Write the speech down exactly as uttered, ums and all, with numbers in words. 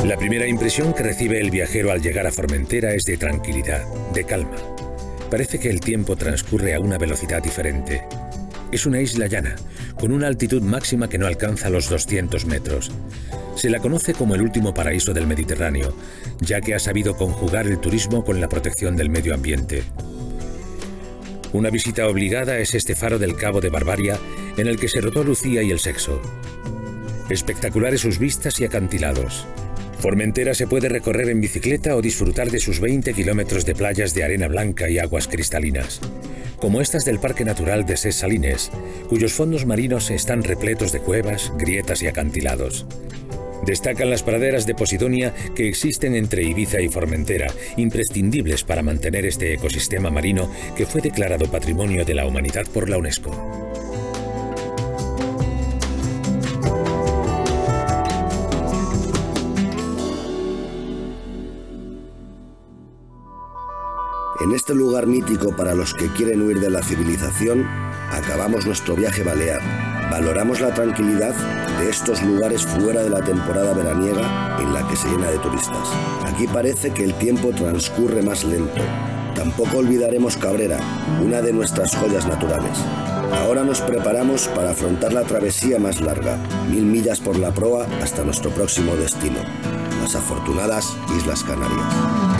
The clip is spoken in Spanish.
La primera impresión que recibe el viajero al llegar a Formentera es de tranquilidad, de calma. Parece que el tiempo transcurre a una velocidad diferente. Es una isla llana, con una altitud máxima que no alcanza los doscientos metros. Se la conoce como el último paraíso del Mediterráneo, ya que ha sabido conjugar el turismo con la protección del medio ambiente. Una visita obligada es este faro del Cabo de Barbaria, en el que se rodó Lucía y el sexo. Espectaculares sus vistas y acantilados. Formentera se puede recorrer en bicicleta o disfrutar de sus veinte kilómetros de playas de arena blanca y aguas cristalinas, como estas del Parque Natural de Ses Salines, cuyos fondos marinos están repletos de cuevas, grietas y acantilados. Destacan las praderas de Posidonia que existen entre Ibiza y Formentera, imprescindibles para mantener este ecosistema marino que fue declarado Patrimonio de la Humanidad por la UNESCO. En este lugar mítico para los que quieren huir de la civilización, acabamos nuestro viaje balear. Valoramos la tranquilidad de estos lugares fuera de la temporada veraniega en la que se llena de turistas. Aquí parece que el tiempo transcurre más lento. Tampoco olvidaremos Cabrera, una de nuestras joyas naturales. Ahora nos preparamos para afrontar la travesía más larga, mil millas por la proa hasta nuestro próximo destino, las afortunadas Islas Canarias.